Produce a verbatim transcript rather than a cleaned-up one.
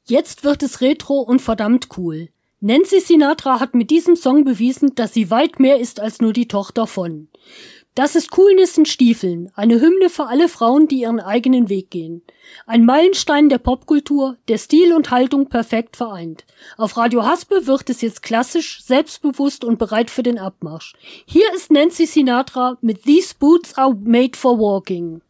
Jetzt wird es retro und verdammt cool. Nancy Sinatra hat mit diesem Song bewiesen, dass sie weit mehr ist als nur die Tochter von. Das ist Coolness in Stiefeln, eine Hymne für alle Frauen, die ihren eigenen Weg gehen. Ein Meilenstein der Popkultur, der Stil und Haltung perfekt vereint. Auf Radio Haspe wird es jetzt klassisch, selbstbewusst und bereit für den Abmarsch. Hier ist Nancy Sinatra mit These Boots Are Made for Walking.